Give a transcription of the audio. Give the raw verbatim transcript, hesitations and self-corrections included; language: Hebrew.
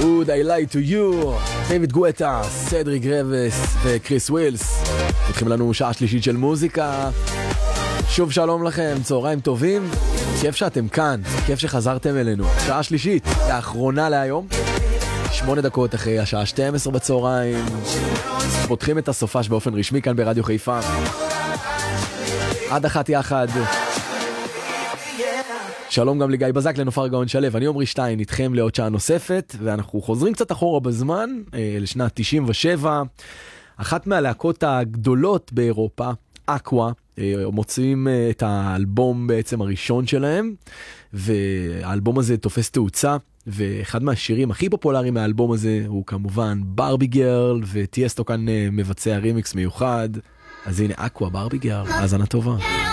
Would I Lie to You, דיוויד גואטה, סדריק רבס וקריס ווילס. פותחים לנו שעה שלישית של מוזיקה. שוב שלום לכם, צהריים טובים, כיף שאתם כאן, כיף שחזרתם אלינו. שעה שלישית, האחרונה להיום, שמונה דקות אחרי השעה שתים עשרה בצהריים. פותחים את הסופש באופן רשמי כאן ברדיו חיפה. עד אחת יחד. שלום גם לגיא בזק, לנופר גאון שלב, אני עומרי שטיין, איתכם לעוד שעה נוספת, ואנחנו חוזרים קצת אחורה בזמן, לשנת תשעים ושבע. אחת מהלהקות הגדולות באירופה, אקווה, מוצאים את האלבום בעצם הראשון שלהם, והאלבום הזה תופס תאוצה, ואחד מהשירים הכי פופולריים מהאלבום הזה הוא כמובן ברבי גרל, וטייסטו כאן מבצע רימיקס מיוחד. אז הנה אקווה, ברבי גרל, האזנה טובה.